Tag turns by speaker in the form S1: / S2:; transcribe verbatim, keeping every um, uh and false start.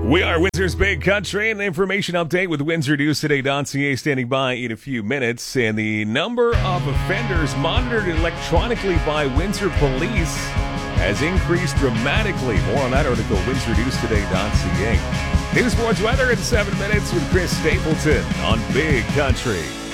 S1: We are Windsor's Big Country, and an information update with Windsor News Today dot C A standing by in a few minutes. And the number of offenders monitored electronically by Windsor Police has increased dramatically. More on that article, Windsor News Today dot C A. News, sports, weather in seven minutes with Chris Stapleton on Big Country.